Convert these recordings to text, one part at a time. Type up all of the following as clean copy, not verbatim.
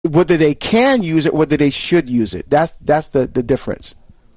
whether they can use it, whether they should use it. That's the difference.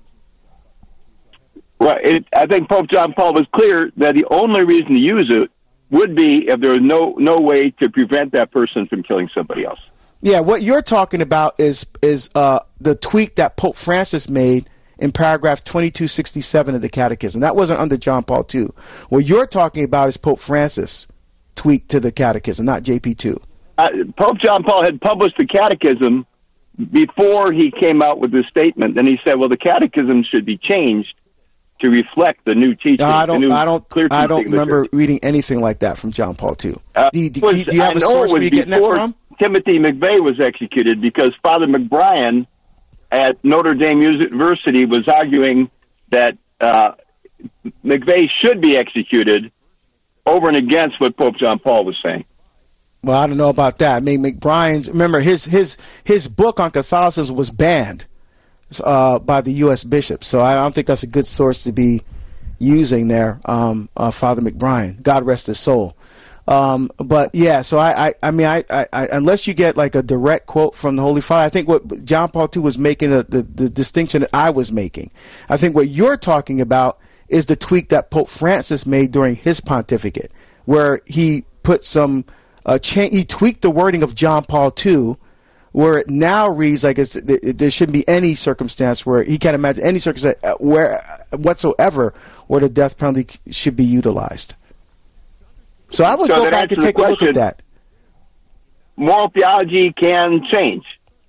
Right. I think Pope John Paul was clear that the only reason to use it would be if there was no way to prevent that person from killing somebody else. Yeah, what you're talking about is the tweak that Pope Francis made in paragraph 2267 of the Catechism. That wasn't under John Paul II. What you're talking about is Pope Francis tweak to the Catechism, not JP2. Pope John Paul had published the Catechism before he came out with this statement, and he said, well, the Catechism should be changed to reflect the new teaching. I don't remember reading anything like that from John Paul II. Do you have a source where you're getting that from? Timothy McVeigh was executed because Father McBrien at Notre Dame University was arguing that McVeigh should be executed over and against what Pope John Paul was saying. Well, I don't know about that. I mean, McBrien's, remember, his book on Catholicism was banned by the U.S. bishops, so I don't think that's a good source to be using there, Father McBrien. God rest his soul. But yeah, so I mean, unless you get like a direct quote from the Holy Father, I think what John Paul II was making, the distinction that I was making. I think what you're talking about is the tweak that Pope Francis made during his pontificate, where he put some he tweaked the wording of John Paul II, where it now reads like there shouldn't be any circumstance where he can't imagine any circumstance whatsoever where the death penalty should be utilized. So I would go back and take a look at that. Moral theology can change.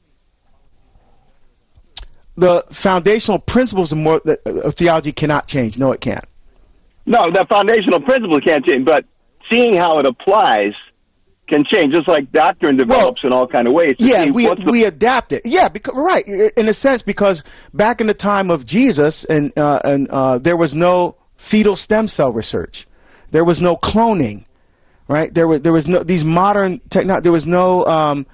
The foundational principles of theology cannot change. No, it can't. No, the foundational principles can't change, but seeing how it applies can change, just like doctrine develops in all kind of ways. Yeah, we adapt it. Yeah, right, in a sense, because back in the time of Jesus, and there was no fetal stem cell research, there was no cloning, right? There was no these modern technology. There was no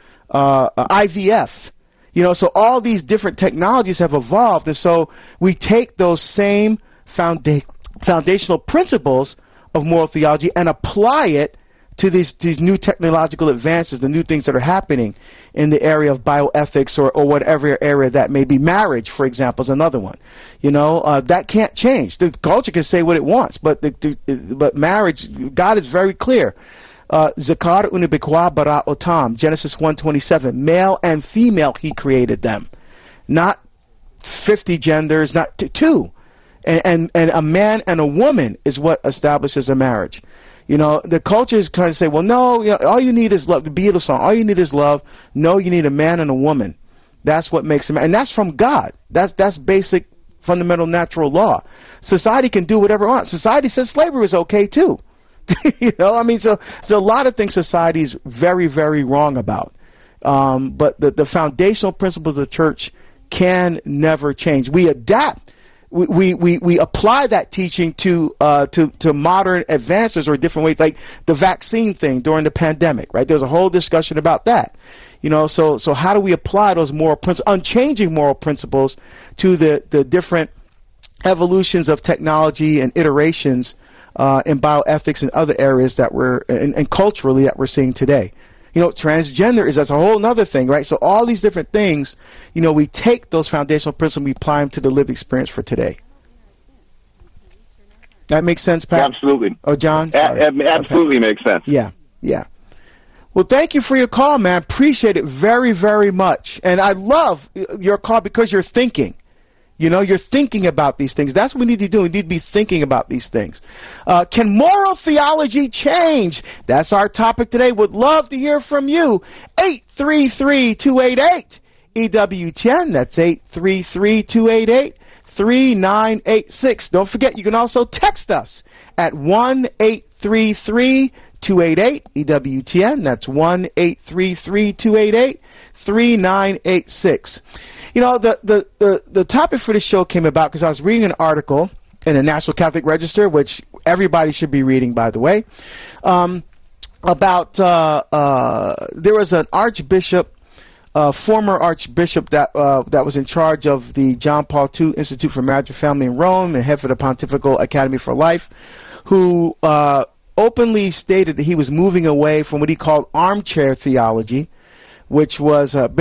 IVF. So all these different technologies have evolved, and so we take those same foundational principles of moral theology and apply it to these new technological advances, the new things that are happening in the area of bioethics or whatever area that may be. Marriage, for example, is another one. That can't change. The culture can say what it wants, but marriage, God is very clear. Zakar unibikwa bara otam, Genesis 1:27. Male and female, He created them, not 50 genders, not two. And a man and a woman is what establishes a marriage. The culture is trying to say, well, no, all you need is love. The Beatles song, all you need is love. No, you need a man and a woman. That's what makes a man. And that's from God. That's basic, fundamental, natural law. Society can do whatever it wants. Society says slavery is okay, too. So a lot of things society is very, very wrong about. But the foundational principles of the church can never change. We adapt. We apply that teaching to modern advances or different ways, like the vaccine thing during the pandemic, right? There's a whole discussion about that. So how do we apply those unchanging moral principles to the different evolutions of technology and iterations in bioethics and other areas that and culturally that we're seeing today? Transgender that's a whole other thing, right? So all these different things, we take those foundational principles, we apply them to the lived experience for today. That makes sense, Pat? Absolutely. Oh, John? Absolutely makes sense. Yeah. Well, thank you for your call, man. Appreciate it very, very much. And I love your call because you're thinking. You're thinking about these things. That's what we need to do. We need to be thinking about these things. Can moral theology change? That's our topic today. Would love to hear from you. 833-288-EWTN. That's 833-288-3986. Don't forget, you can also text us at 1-833-288-EWTN. That's 1-833-288-3986. The topic for this show came about because I was reading an article in the National Catholic Register, which everybody should be reading, by the way, about there was an archbishop, former archbishop that was in charge of the John Paul II Institute for Marriage and Family in Rome and head for the Pontifical Academy for Life, who openly stated that he was moving away from what he called armchair theology, which was